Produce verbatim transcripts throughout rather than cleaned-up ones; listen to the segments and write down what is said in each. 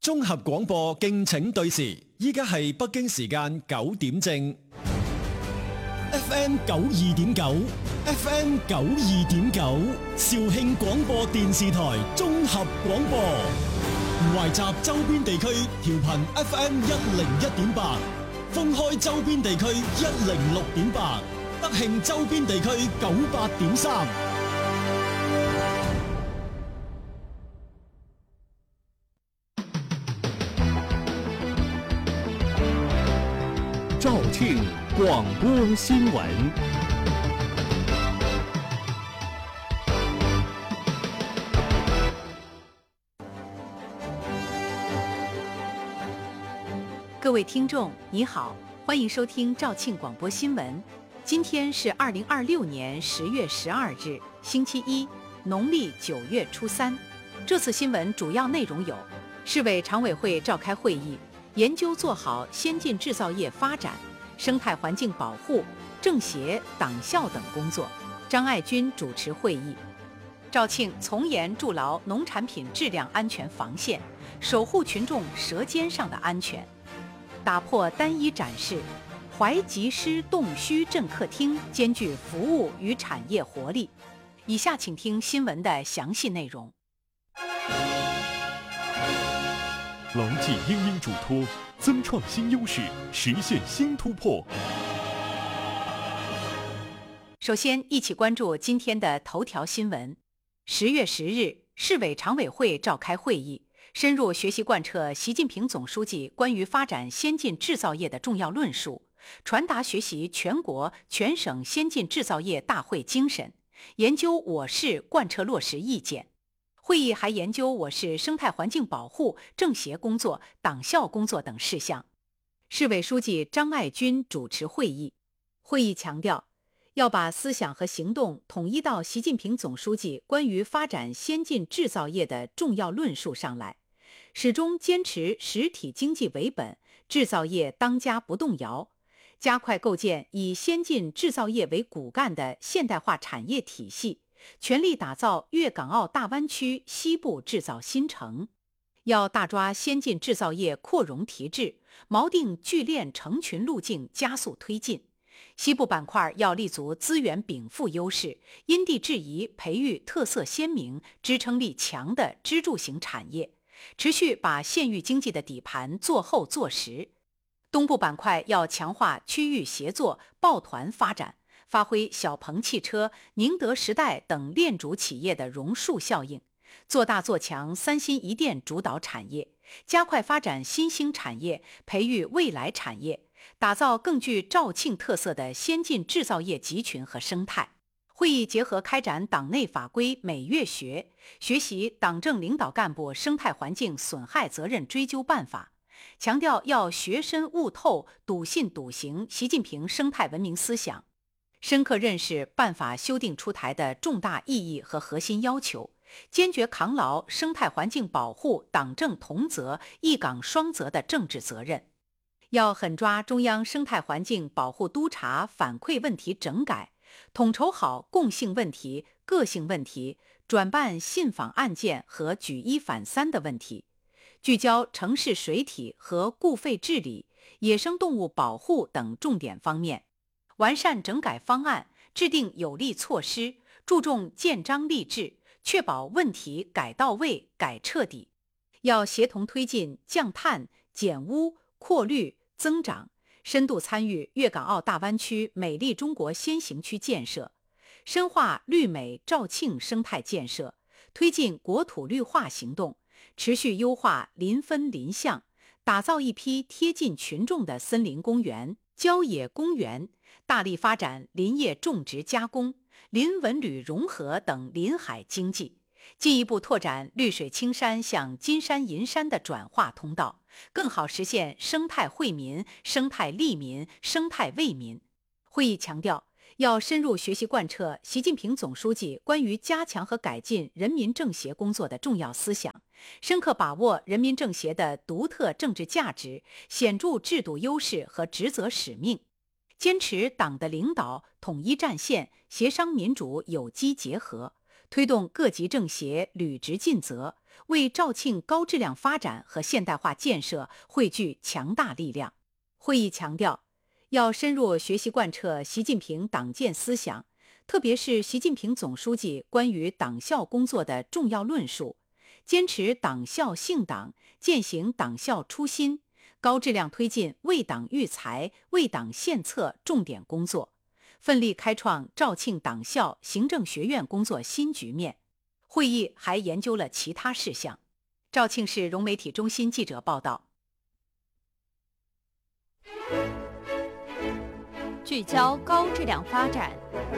綜合廣播敬請對時，依家係北京時間九點正。F M 九二點九 ，F M 九二點九，肇慶廣播電視台綜合廣播，懷集周邊地區調頻 F M 一零一點八，封開周邊地區一零六點八，德慶周邊地區九八點三。 肇慶廣播新聞。 各位聽眾，你好，歡迎收聽肇慶廣播新聞。今天是二零二六年十月十二日，星期一，農曆九月初三。這次新聞主要內容有：市委常委會召開會議，研究做好先進製造業發展、生態環境保護、政協、黨校等工作。張愛軍主持會議。肇慶從嚴築牢農產品質量安全防線，守護群眾舌尖上的安全。打破單一展示，淮集師洞虛鎮客廳兼具服務與產業活力。以下請聽新聞的詳細內容。 牢記英英囑託，增創新優勢，實現新突破。 首先，一起關注今天的頭條新聞。十月十日，市委常委會召開會議，深入學習貫徹習近平總書記關於發展先進製造業的重要論述，傳達學習全國全省先進製造業大會精神，研究我市貫徹落實意見。會議還研究我市生態環境保護、政協工作、黨校工作等事項。市委書記張愛軍主持會議。會議強調，要把思想和行動統一到習近平總書記關於發展先進製造業的重要論述上來，始終堅持實體經濟為本，製造業當家不動搖，加快構建以先進製造業為骨幹的現代化產業體系，全力打造粵港澳大灣區西部製造新城。要大抓先進製造業擴容提質，錨定聚鏈成群路徑，加速推進。西部板塊要立足資源稟賦優勢，因地制宜培育特色鮮明、支撐力強的支柱型產業，持續把縣域經濟的底盤做厚做實。東部板塊要強化區域協作、抱團發展，發揮小鵬汽車、寧德時代等鏈主企業的榕樹效應，做大做強三新一電主導產業，加快發展新興產業，培育未來產業，打造更具肇慶特色的先進製造業集群和生態。會議結合開展黨內法規每月學，學習黨政領導幹部生態環境損害責任追究辦法，強調要學深悟透、篤信篤行習近平生態文明思想，深刻認識辦法修訂出台的重大意義和核心要求，堅決扛牢生態環境保護黨政同責、一崗雙責的政治責任。要狠抓中央生態環境保護督查反饋問題整改，統籌好共性問題、個性問題、轉辦信訪案件和舉一反三的問題，聚焦城市水體和固廢治理、野生動物保護等重點方面，完善整改方案，制定有力措施，注重建章立制，確保問題改到位、改徹底。要協同推進降碳、減污、擴綠、增長，深度參與粵港澳大灣區美麗中國先行區建設，深化綠美肇慶生態建設，推進國土綠化行動，持續優化林分林相，打造一批貼近群眾的森林公園、郊野公園，大力發展林業種植加工、林文旅融合等林海經濟，進一步拓展綠水青山向金山銀山的轉化通道，更好實現生態惠民、生態利民、生態為民。會議強調，要深入學習貫徹習近平總書記關於加強和改進人民政協工作的重要思想，深刻把握人民政協的獨特政治價值、顯著制度優勢和職責使命，堅持黨的領導統一戰線、協商民主有機結合， 推动各级政协履职尽责，为肇庆高质量发展和现代化建设汇聚强大力量。会议强调，要深入学习贯彻习近平党建思想，特别是习近平总书记关于党校工作的重要论述，坚持党校信党，践行党校初心，高质量推进为党育才、为党献策重点工作，奋力开创肇庆党校行政学院工作新局面。会议还研究了其他事项。肇庆市融媒体中心记者报道。 聚焦高质量发展。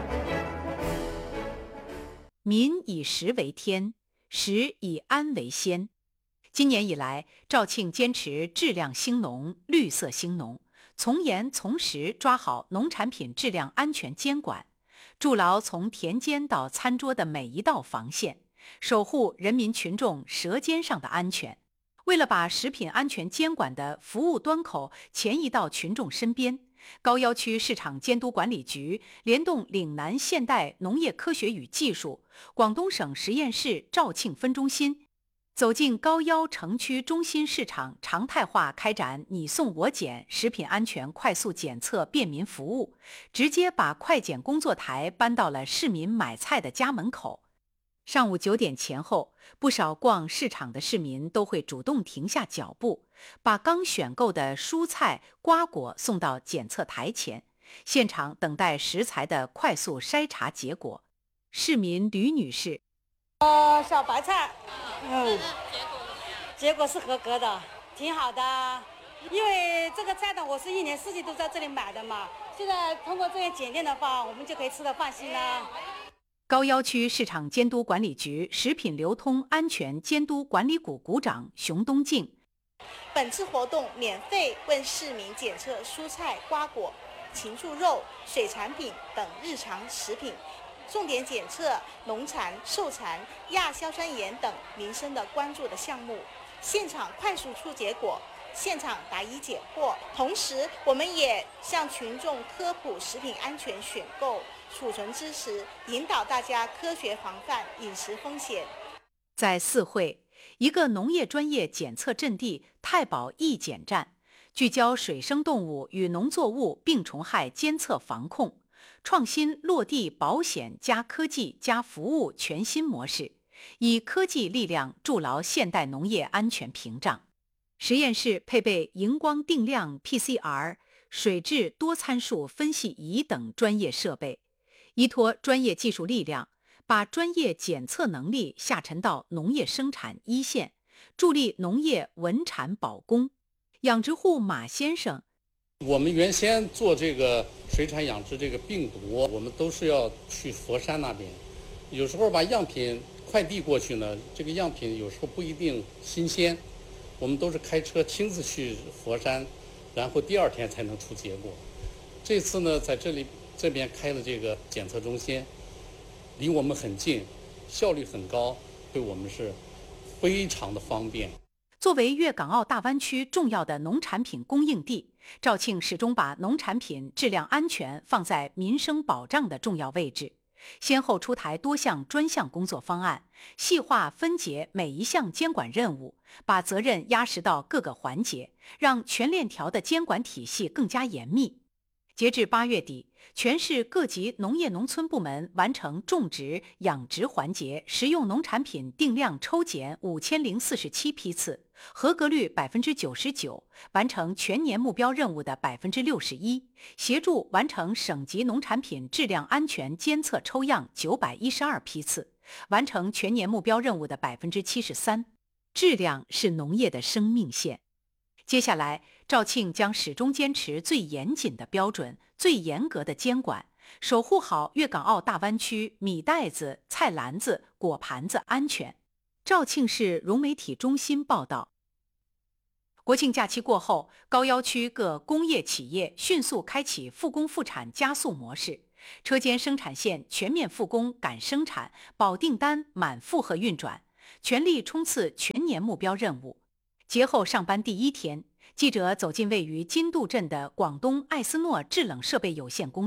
民以食为天，食以安为先。今年以来，肇庆坚持质量兴农、绿色兴农，从严从实抓好农产品质量安全监管，筑牢从田间到餐桌的每一道防线，守护人民群众舌尖上的安全。为了把食品安全监管的服务端口前移到群众身边，高要区市场监督管理局联动岭南现代农业科学与技术、广东省实验室肇庆分中心，走进高要城区中心市场，常态化开展你送我检食品安全快速检测便民服务，直接把快检工作台搬到了市民买菜的家门口。上午九点前后，不少逛市场的市民都会主动停下脚步，把刚选购的蔬菜、瓜果送到检测台前，现场等待食材的快速筛查结果。市民吕女士： 呃，小白菜，嗯，结果是合格的，挺好的。因为这个菜呢，我是一年四季都在这里买的嘛，现在通过这些检验的话，我们就可以吃得放心了。 高要区市场监督管理局食品流通安全监督管理股股长熊东进： 本次活动免费为市民检测蔬菜、瓜果、禽畜肉、水产品等日常食品，重点检测农残、兽残、亚硝酸盐等民生的关注的项目，现场快速出结果，现场答疑解惑。同时，我们也向群众科普食品安全选购、储存知识，引导大家科学防范饮食风险。 在四会，一个农业专业检测阵地太保一检站，聚焦水生动物与农作物病虫害监测防控，创新落地保险加科技加服务全新模式，以科技力量筑牢现代农业安全屏障。实验室配备荧光定量 P C R、水质多参数分析仪等专业设备，依托专业技术力量，把专业检测能力下沉到农业生产一线，助力农业稳产保供。养殖户马先生： 我们原先做这个水产养殖这个病毒，我们都是要去佛山那边，有时候把样品快递过去呢，这个样品有时候不一定新鲜，我们都是开车亲自去佛山，然后第二天才能出结果。这次呢，在这里这边开了这个检测中心，离我们很近，效率很高，对我们是非常的方便。 作为粤港澳大湾区重要的农产品供应地，肇庆始终把农产品质量安全放在民生保障的重要位置，先后出台多项专项工作方案，细化分解每一项监管任务，把责任压实到各个环节，让全链条的监管体系更加严密。截至八月底，全市各级农业农村部门完成种植、养殖环节食用农产品定量抽检五千零四十七批次，合格率百分之九十九，完成全年目标任务的百分之六十一，协助完成省级农产品质量安全监测抽样九百一十二批次，完成全年目标任务的百分之七十三。质量是农业的生命线。接下来，肇庆将始终坚持最严谨的标准、最严格的监管，守护好粤港澳大湾区米袋子、菜篮子、果盘子安全。肇庆市融媒体中心报道。国庆假期过后，高要区各工业企业迅速开启复工复产加速模式，车间生产线全面复工赶生产，保订单满负荷运转，全力冲刺全年目标任务。节后上班第一天，记者走进位于金渡镇的广东艾斯诺制冷设备有限公司，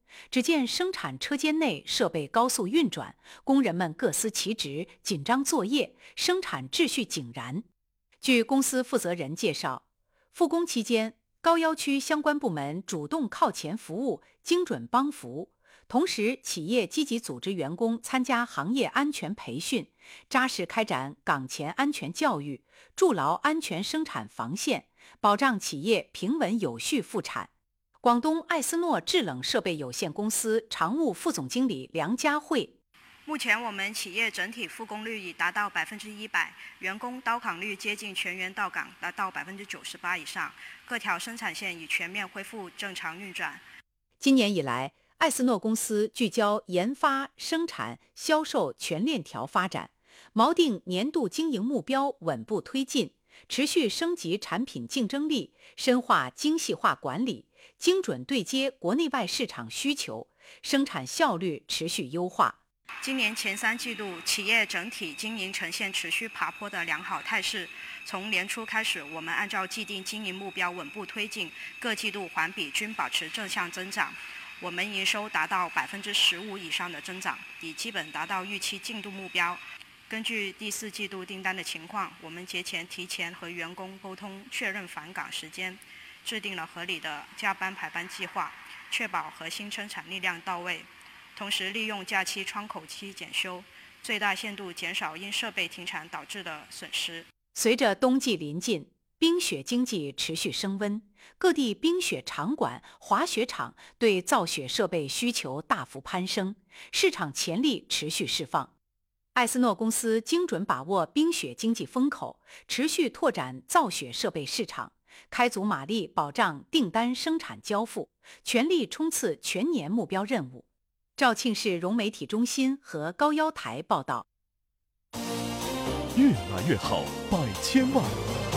只见生产车间内设备高速运转，工人们各司其职，紧张作业，生产秩序井然。据公司负责人介绍，复工期间，高要区相关部门主动靠前服务，精准帮扶。同时，企业积极组织员工参加行业安全培训，扎实开展岗前安全教育，筑牢安全生产防线，保障企业平稳有序复产。广东艾斯诺制冷设备有限公司常务副总经理梁佳慧： 目前我们企业整体复工率已达到百分之一百，员工到岗率接近全员到岗，达到百分之九十八以上，各条生产线已全面恢复正常运转。 今年以来，艾斯诺公司聚焦研发、生产、销售全链条发展，锚定年度经营目标，稳步推进，持续升级产品竞争力，深化精细化管理，精准对接国内外市场需求，生产效率持续优化。 今年前三季度，企业整体经营呈现持续爬坡的良好态势。从年初开始，我们按照既定经营目标稳步推进，各季度环比均保持正向增长。我们营收达到百分之十五以上的增长，已基本达到预期进度目标。根据第四季度订单的情况，我们节前提前和员工沟通确认返岗时间，制定了合理的加班排班计划，确保核心生产力量到位。同时，利用假期窗口期检修，最大限度减少因设备停产导致的损失。 随着冬季临近，冰雪经济持续升温，各地冰雪场馆、滑雪场对造雪设备需求大幅攀升，市场潜力持续释放。艾斯诺公司精准把握冰雪经济风口，持续拓展造雪设备市场，开足马力保障订单生产交付，全力冲刺全年目标任务。肇庆市融媒体中心和高腰台报道。 越来越好，百千万。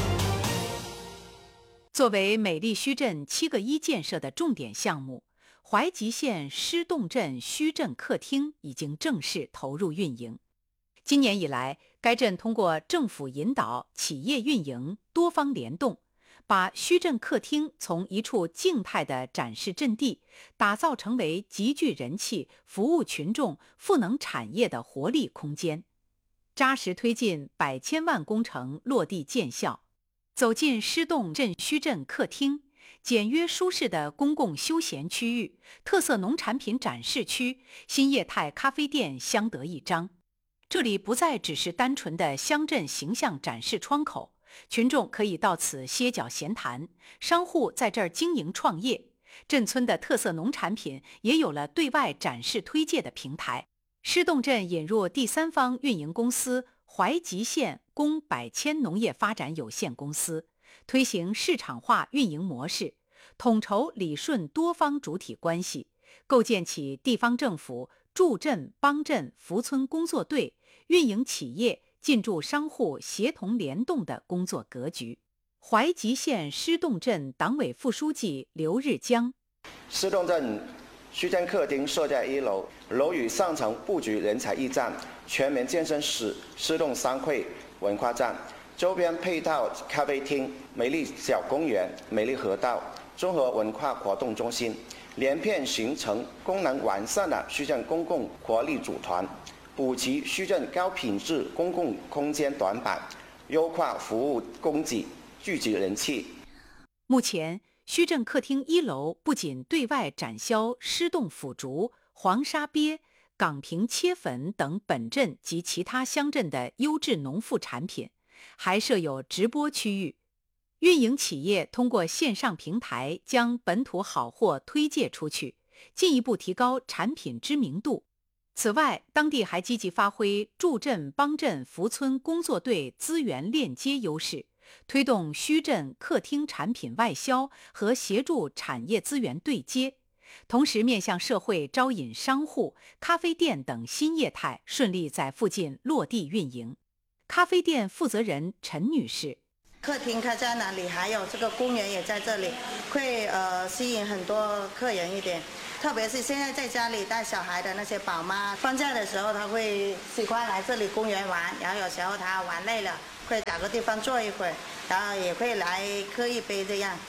作为美丽墟镇七个一建设的重点项目，怀集县施洞镇墟镇客厅已经正式投入运营。今年以来，该镇通过政府引导、企业运营、多方联动，把墟镇客厅从一处静态的展示阵地，打造成为极具人气、服务群众、赋能产业的活力空间，扎实推进百千万工程落地见效。走进施洞镇墟镇客厅，简约舒适的公共休闲区域、特色农产品展示区、新业态咖啡店相得益彰。这里不再只是单纯的乡镇形象展示窗口，群众可以到此歇脚闲谈，商户在这儿经营创业，镇村的特色农产品也有了对外展示推介的平台。施洞镇引入第三方运营公司怀集县工百千农业发展有限公司，推行市场化运营模式，统筹理顺多方主体关系，构建起地方政府助镇帮镇扶村工作队、运营企业、进驻商户协同联动的工作格局。怀集县施洞镇党委副书记刘日江： 施洞镇墟镇客厅设在一楼，楼宇上层布局人才驿站、全民健身室、施洞商会文化站，周边配套咖啡厅、美丽小公园、美丽河道、综合文化活动中心，连片形成功能完善的墟镇公共活力组团，补齐墟镇高品质公共空间短板，优化服务供给，聚集人气。 目前，墟镇客厅一楼不仅对外展销施洞腐竹、黄沙鳖、岗坪切粉等本镇及其他乡镇的优质农副产品，还设有直播区域。运营企业通过线上平台将本土好货推介出去，进一步提高产品知名度。此外，当地还积极发挥助镇帮镇扶村工作队资源链接优势，推动墟镇客厅产品外销和协助产业资源对接，同时面向社会招引商户、咖啡店等新业态顺利在附近落地运营。咖啡店负责人陈女士： 客厅开在哪里，还有这个公园也在这里，会呃吸引很多客人一点。特别是现在在家里带小孩的那些宝妈，放假的时候他会喜欢来这里公园玩，然后有时候他玩累了，会找个地方坐一会儿，然后也会来喝一杯这样。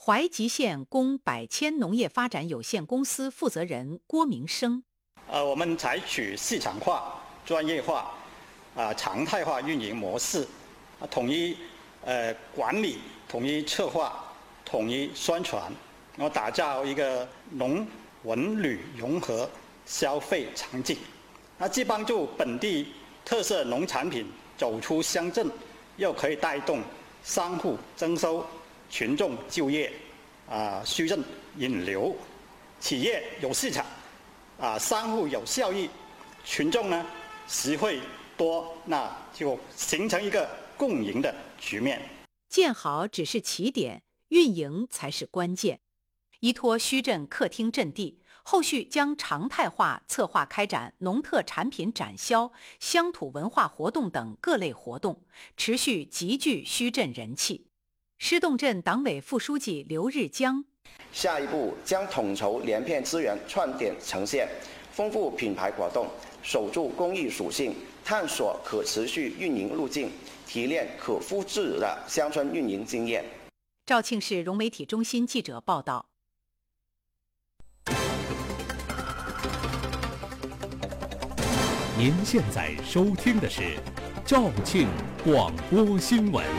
怀集县供百千农业发展有限公司负责人郭明生。 呃，我们采取市场化、专业化、啊、呃、常态化运营模式，啊，统一呃管理、统一策划、统一宣传，然后打造一个农文旅融合消费场景，那既帮助本地特色农产品走出乡镇，又可以带动商户增收、群众就业，啊、呃，虚镇引流，企业有市场。啊，商户有效益，群众呢实惠多，那就形成一个共赢的局面。 建好只是起点，运营才是关键。依托墟镇客厅阵地，后续将常态化策划开展农特产品展销、乡土文化活动等各类活动，持续集聚墟镇人气。施洞镇党委副书记刘日江。 下一步将统筹连片资源串点呈现，丰富品牌活动，守住公益属性，探索可持续运营路径，提炼可复制的乡村运营经验。 肇庆市融媒体中心记者报道。 您现在收听的是肇庆广播新闻。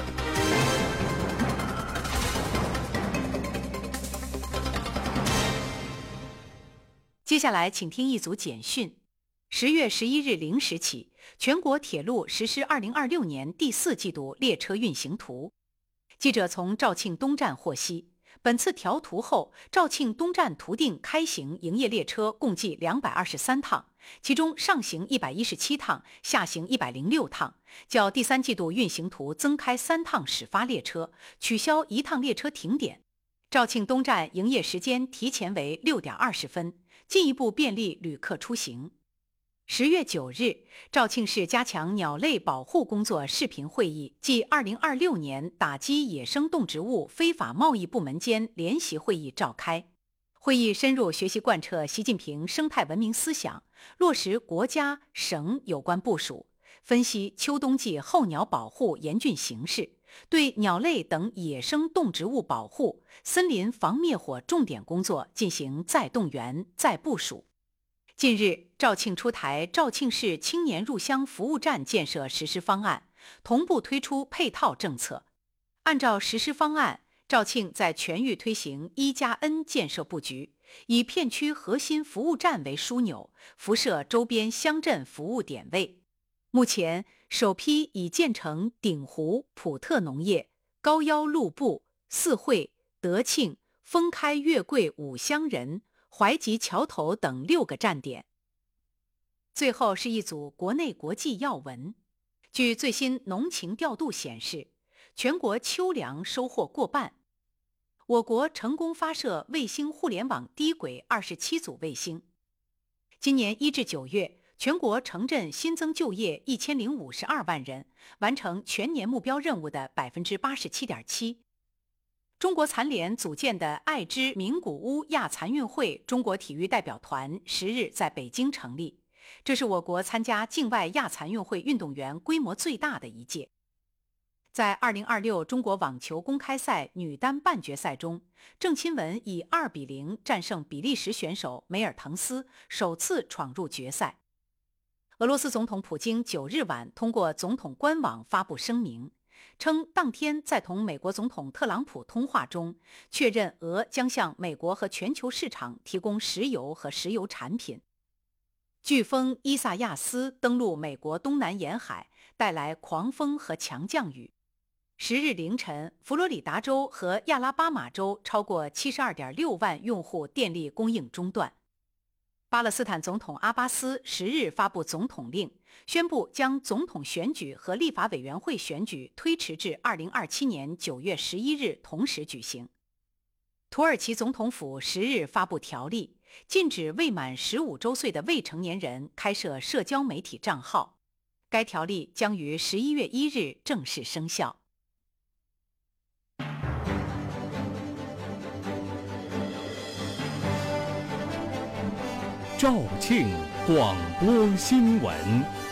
接下来请听一组简讯。十月十一日零时起，全国铁路实施二零二六年第四季度列车运行图。记者从肇庆东站获悉，本次调图后，肇庆东站图定开行营业列车共计两百二十三趟，其中上行一百一十七趟，下行一百零六趟，较第三季度运行图增开三趟始发列车，取消一趟列车停点。肇庆东站营业时间提前为六点二十分。进一步便利旅客出行。十月九日，肇庆市加强鸟类保护工作视频会议暨二零二六年打击野生动植物非法贸易部门间联席会议召开。会议深入学习贯彻习近平生态文明思想，落实国家、省有关部署，分析秋冬季候鸟保护严峻形势，对鸟类等野生动植物保护、森林防灭火重点工作进行再动员、再部署。近日，肇庆出台肇庆市青年入乡服务站建设实施方案，同步推出配套政策。按照实施方案，肇庆在全域推行一加 N 建设布局，以片区核心服务站为枢纽，辐射周边乡镇服务点位。目前，首批已建成鼎湖、普特农业、高腰路部、四惠、德庆、丰开、月桂五乡人、怀集桥头等六个站点。最后是一组国内国际要闻。据最新农情调度显示，全国秋粮收获过半。我国成功发射卫星互联网低轨二十七组卫星。今年一至九月，全国城镇新增就业一千零五十二万人，完成全年目标任务的百分之八十七点七。中国残联组建的爱之名古屋亚残运会中国体育代表团十日在北京成立，这是我国参加境外亚残运会运动员规模最大的一届。在二零二六中国网球公开赛女单半决赛中，郑钦文以二比零战胜比利时选手梅尔滕斯，首次闯入决赛。俄罗斯总统普京九日晚通过总统官网发布声明，称当天在同美国总统特朗普通话中，确认俄将向美国和全球市场提供石油和石油产品。飓风伊萨亚斯登陆美国东南沿海，带来狂风和强降雨。十日凌晨，佛罗里达州和亚拉巴马州超过 七十二点六万用户电力供应中断。巴勒斯坦总统阿巴斯十日发布总统令，宣布将总统选举和立法委员会选举推迟至二零二七年九月十一日同时举行。土耳其总统府十日发布条例，禁止未满十五周岁的未成年人开设社交媒体账号。该条例将于十一月一日正式生效。 肇庆广播新闻。